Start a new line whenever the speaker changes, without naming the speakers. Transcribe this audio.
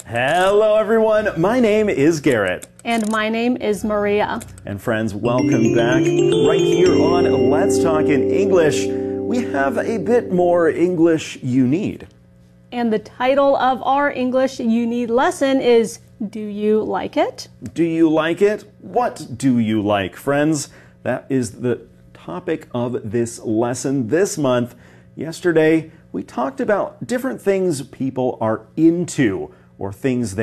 Hello everyone, my name is Garrett.
And my name is Maria.
And friends, welcome back right here on Let's Talk in English. We have a bit more English you need.
And the title of our English you need lesson is Do You Like It?
Do you like it? What do you like, friends? That is the topic of this lesson this month. Yesterday, we talked about different things people are into or things they